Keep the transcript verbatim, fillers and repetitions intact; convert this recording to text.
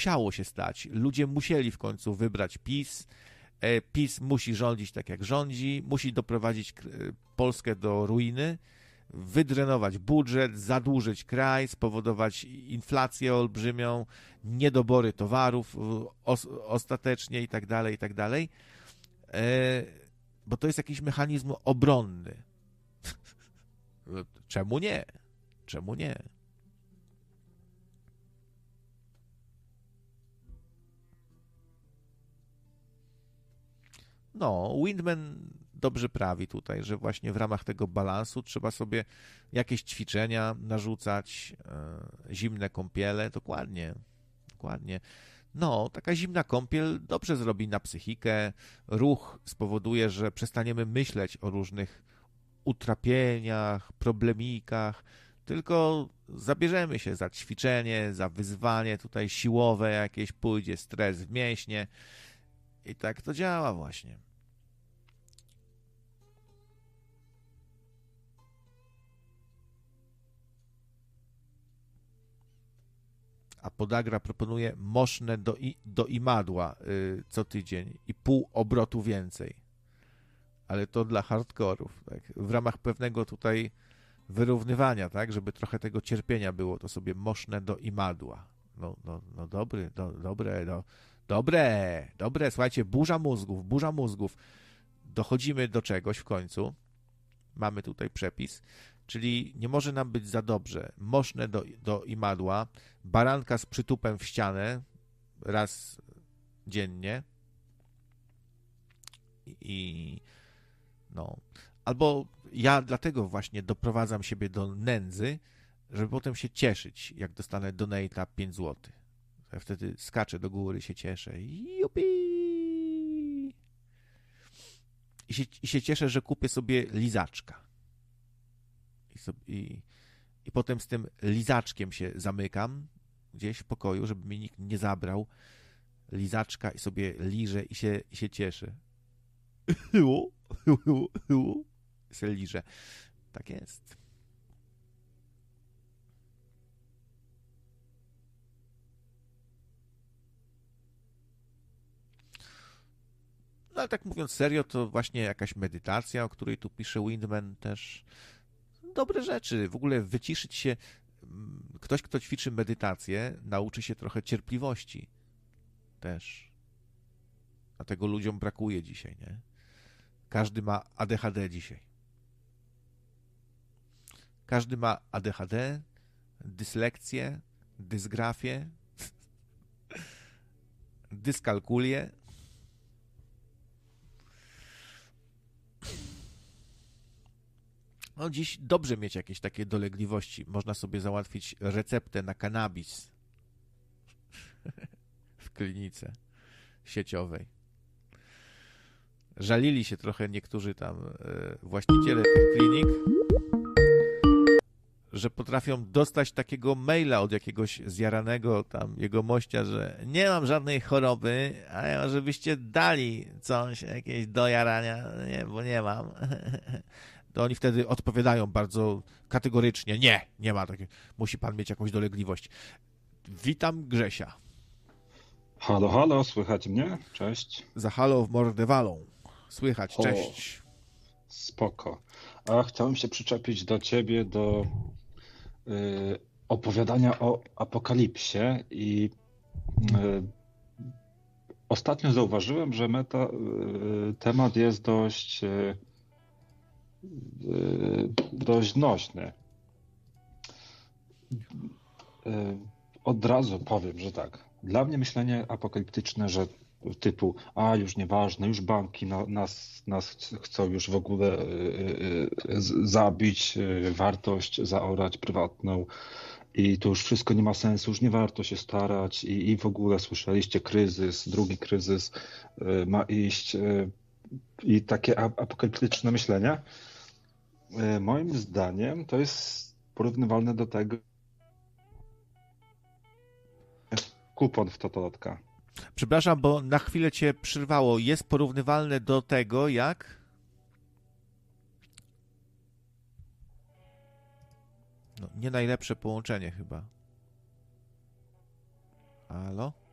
musiało się stać. Ludzie musieli w końcu wybrać PiS. PiS musi rządzić tak, jak rządzi, musi doprowadzić Polskę do ruiny, wydrenować budżet, zadłużyć kraj, spowodować inflację olbrzymią, niedobory towarów os- ostatecznie i tak dalej, i tak dalej. Bo to jest jakiś mechanizm obronny. Czemu nie? Czemu nie? No, Windman dobrze prawi tutaj, że właśnie w ramach tego balansu trzeba sobie jakieś ćwiczenia narzucać, e, zimne kąpiele, dokładnie, dokładnie. No, taka zimna kąpiel dobrze zrobi na psychikę, ruch spowoduje, że przestaniemy myśleć o różnych utrapieniach, problemikach, tylko zabierzemy się za ćwiczenie, za wyzwanie tutaj siłowe jakieś, pójdzie stres w mięśnie i tak to działa właśnie. A Podagra proponuje moszne do, i, do imadła y, co tydzień i pół obrotu więcej. Ale to dla hardkorów, tak? W ramach pewnego tutaj wyrównywania, tak? Żeby trochę tego cierpienia było, to sobie moszne do imadła. No, no, no dobry, do, dobre, no, dobre, dobre, słuchajcie, burza mózgów, burza mózgów. Dochodzimy do czegoś w końcu. Mamy tutaj przepis, czyli nie może nam być za dobrze. Moszne do, do imadła, baranka z przytupem w ścianę raz dziennie i no, albo ja dlatego właśnie doprowadzam siebie do nędzy, żeby potem się cieszyć, jak dostanę donate'a pięć złotych. Ja wtedy skaczę do góry, się cieszę. Jupi! I się, I się cieszę, że kupię sobie lizaczka. I, sobie, i, I potem z tym lizaczkiem się zamykam gdzieś w pokoju, żeby mi nikt nie zabrał lizaczka i sobie liżę i się, i się cieszę. Se liżę. Tak jest. No ale tak mówiąc serio, to właśnie jakaś medytacja, o której tu pisze Windman, też dobre rzeczy. W ogóle wyciszyć się. Ktoś, kto ćwiczy medytację, nauczy się trochę cierpliwości też. A tego ludziom brakuje dzisiaj, nie? Każdy ma A D H D dzisiaj. Każdy ma A D H D, dyslekcję, dysgrafię, dyskalkulię. No dziś dobrze mieć jakieś takie dolegliwości. Można sobie załatwić receptę na kanabis w klinice sieciowej. Żalili się trochę niektórzy tam właściciele tych klinik, że potrafią dostać takiego maila od jakiegoś zjaranego tam jegomościa, że nie mam żadnej choroby, a żebyście dali coś, jakieś do jarania, nie, bo nie mam. To oni wtedy odpowiadają bardzo kategorycznie, nie, nie ma takiej, musi pan mieć jakąś dolegliwość. Witam Grzesia. Halo, halo, słychać mnie? Cześć. Za halo w mordę walą. Słychać, cześć. O, spoko. A chciałem się przyczepić do ciebie, do y, opowiadania o apokalipsie i y, ostatnio zauważyłem, że meta, y, temat jest dość y, y, dość nośny. Y, od razu powiem, że tak. Dla mnie myślenie apokaliptyczne, że typu, a już nieważne, już banki na, nas, nas chcą już w ogóle y, y, z, zabić, y, wartość zaorać prywatną i to już wszystko nie ma sensu, już nie warto się starać i, i w ogóle słyszeliście kryzys, drugi kryzys y, ma iść y, i takie apokaliptyczne myślenie y, moim zdaniem to jest porównywalne do tego kupon w Totolotka. Przepraszam, bo na chwilę cię przerwało. Jest porównywalne do tego, jak? No, nie najlepsze połączenie chyba. Halo?